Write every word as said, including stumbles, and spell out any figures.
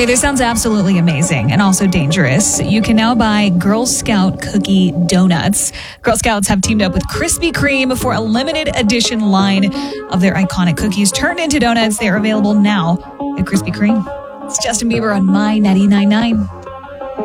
Okay, this sounds absolutely amazing and also dangerous. You can now buy Girl Scout cookie donuts. Girl Scouts have teamed up with Krispy Kreme for a limited edition line of their iconic cookies turned into donuts. They are available now at Krispy Kreme. It's Justin Bieber on My ninety-nine point nine.